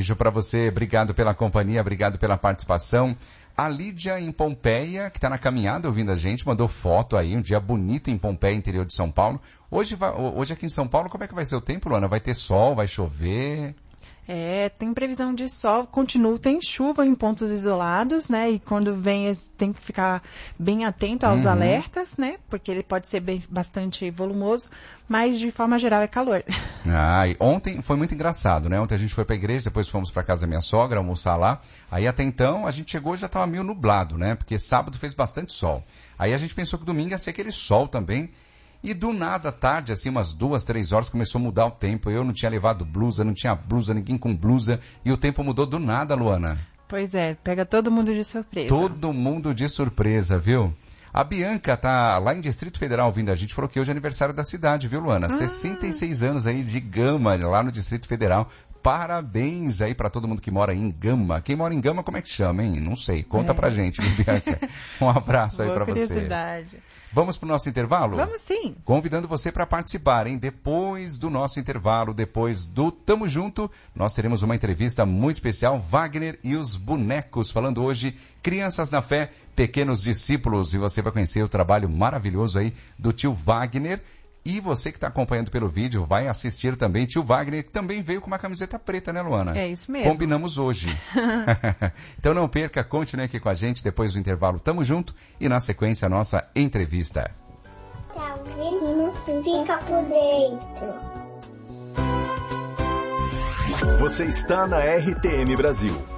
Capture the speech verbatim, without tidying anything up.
beijo para você, obrigado pela companhia, obrigado pela participação. A Lídia em Pompeia, que está na caminhada ouvindo a gente, mandou foto aí, um dia bonito em Pompeia, interior de São Paulo. Hoje, vai, hoje aqui em São Paulo, como é que vai ser o tempo, Luana? Vai ter sol, vai chover? É, tem previsão de sol, continua, tem chuva em pontos isolados, né? E quando vem, tem que ficar bem atento aos uhum. alertas, né? Porque ele pode ser bem, bastante volumoso, mas de forma geral é calor. Ah, e ontem foi muito engraçado, né? Ontem a gente foi pra igreja, depois fomos pra casa da minha sogra, almoçar lá. Aí até então a gente chegou e já tava meio nublado, né? Porque sábado fez bastante sol. Aí a gente pensou que domingo ia ser aquele sol também. E do nada, à tarde, assim, umas duas, três horas, começou a mudar o tempo. Eu não tinha levado blusa, não tinha blusa, ninguém com blusa. E o tempo mudou do nada, Luana. Pois é, pega todo mundo de surpresa. Todo mundo de surpresa, viu? A Bianca tá lá em Distrito Federal ouvindo a gente, falou que hoje é aniversário da cidade, viu, Luana? Ah. sessenta e seis anos aí de Gama, lá no Distrito Federal. Parabéns aí pra todo mundo que mora em Gama. Quem mora em Gama, como é que chama, hein? Não sei. Conta é. pra gente, viu, Bianca? Um abraço aí pra você. Curiosidade. Vamos pro nosso intervalo? Vamos sim. Convidando você para participar, hein? Depois do nosso intervalo, depois do Tamo Junto, nós teremos uma entrevista muito especial, Wagner e os bonecos, falando hoje Crianças na Fé, Pequenos Discípulos. E você vai conhecer o trabalho maravilhoso aí do tio Wagner. E você que está acompanhando pelo vídeo vai assistir também tio Wagner, que também veio com uma camiseta preta, né, Luana? É isso mesmo. Combinamos hoje. Então não perca, continue aqui com a gente depois do intervalo. Tamo junto e na sequência a nossa entrevista. Tá ouvindo? Fica por dentro. Você está na R T M Brasil.